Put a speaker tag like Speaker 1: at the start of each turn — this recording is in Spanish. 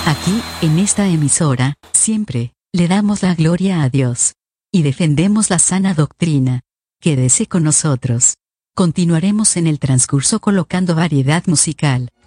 Speaker 1: Aquí, en esta emisora, siempre, le damos la gloria a Dios. Y defendemos la sana doctrina. Quédese con nosotros. Continuaremos en el transcurso colocando variedad musical.